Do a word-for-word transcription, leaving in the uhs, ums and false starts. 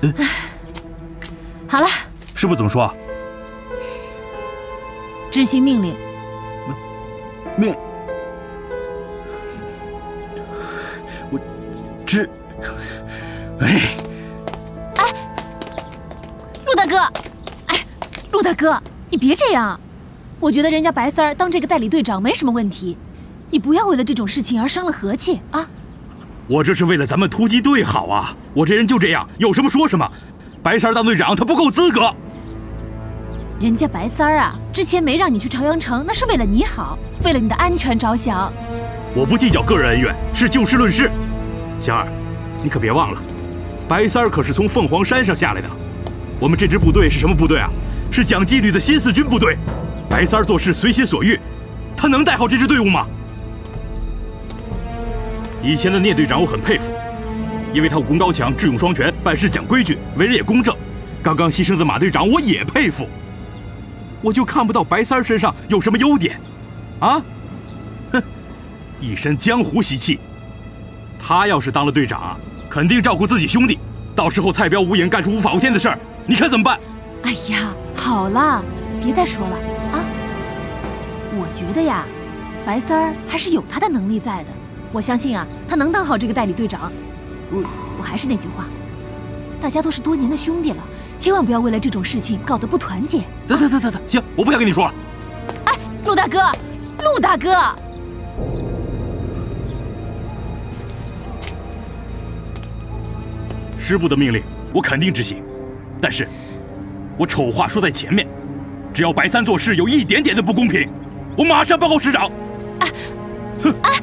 好了， 师傅怎么说？ 执行命令。 命。我知。哎。 哎，陆大哥，哎，陆大哥，你别这样。我觉得人家白三儿当这个代理队长没什么问题，你不要为了这种事情而伤了和气啊！ 我这是为了咱们突击队好啊！我这人就这样，有什么说什么。白三儿当队长，他不够资格。 人家白三儿啊，之前没让你去朝阳城，那是为了你好，为了你的安全着想。 我不计较个人恩怨，是就事论事。香儿，你可别忘了，白三儿可是从凤凰山上下来的。我们这支部队是什么部队啊？是讲纪律的新四军部队。白三儿做事随心所欲，他能带好这支队伍吗？以前的聂队长我很佩服，因为他武功高强，智勇双全，办事讲规矩，为人也公正。刚刚牺牲的马队长我也佩服，我就看不到白三儿身上有什么优点，啊？哼，一身江湖习气。他要是当了队长啊，肯定照顾自己兄弟，到时候蔡彪、吴影干出无法无天的事儿，你看怎么办？ 哎呀，好了，别再说了啊！我觉得呀，白三儿还是有他的能力在的，我相信啊，他能当好这个代理队长。我我还是那句话，大家都是多年的兄弟了，千万不要为了这种事情搞得不团结。 得得得得得，行，我不想跟你说了。 哎，陆大哥，陆大哥， 师部的命令我肯定执行，但是我丑话说在前面，只要白三做事有一点点的不公平，我马上报告师长。 哎，哼，哎，